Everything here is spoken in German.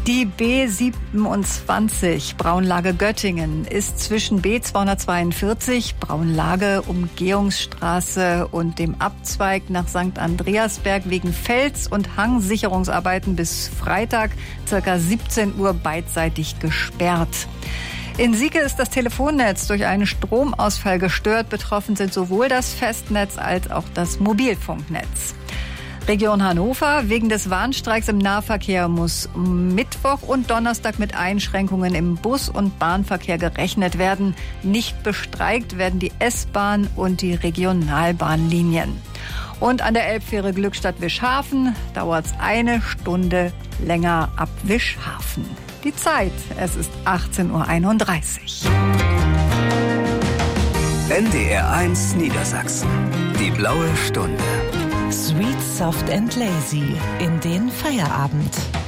Die B27 Braunlage Göttingen ist zwischen B242 Braunlage Umgehungsstraße und dem Abzweig nach St. Andreasberg wegen Fels- und Hangsicherungsarbeiten bis Freitag ca. 17 Uhr beidseitig gesperrt. In Sieke ist das Telefonnetz durch einen Stromausfall gestört. Betroffen sind sowohl das Festnetz als auch das Mobilfunknetz. Region Hannover. Wegen des Warnstreiks im Nahverkehr muss Mittwoch und Donnerstag mit Einschränkungen im Bus- und Bahnverkehr gerechnet werden. Nicht bestreikt werden die S-Bahn und die Regionalbahnlinien. Und an der Elbfähre Glückstadt-Wischhafen dauert es 1 Stunde länger ab Wischhafen. Die Zeit, es ist 18:31 Uhr. NDR 1 Niedersachsen. Die blaue Stunde. Sweet, soft and lazy in den Feierabend.